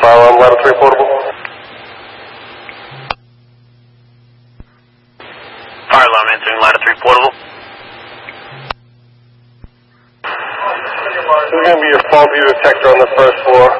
fire alarm, ladder 3 portable. Fire alarm answering, ladder 3 portable. This is going to be your faulty detector on the first floor.